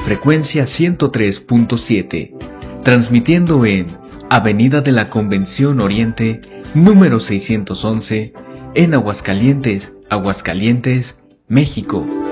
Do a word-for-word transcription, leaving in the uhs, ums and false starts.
frecuencia ciento tres punto siete, transmitiendo en Avenida de la Convención Oriente, número seiscientos once, en Aguascalientes, Aguascalientes, México.